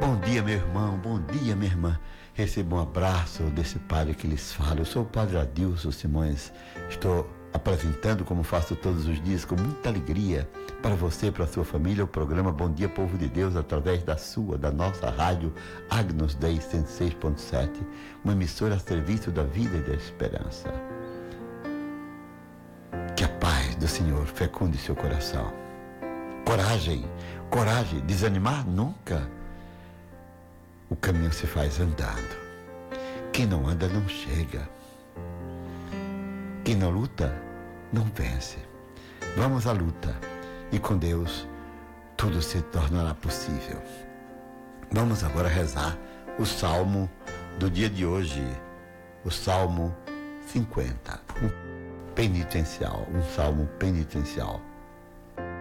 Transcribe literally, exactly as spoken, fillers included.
Bom dia, meu irmão, bom dia, minha irmã. Receba um abraço desse padre que lhes fala. Eu sou o padre Adilson Simões. Estou apresentando, como faço todos os dias, com muita alegria para você e para a sua família, o programa Bom Dia Povo de Deus, através da sua, da nossa rádio Agnus Dei cento e seis ponto sete, uma emissora a serviço da vida e da esperança. Que a paz do Senhor fecunde seu coração. Coragem, coragem, desanimar nunca. O caminho se faz andando. Quem não anda não chega. Quem não luta não vence. Vamos à luta e com Deus tudo se tornará possível. Vamos agora rezar o salmo do dia de hoje, o salmo cinquenta, um penitencial, um salmo penitencial.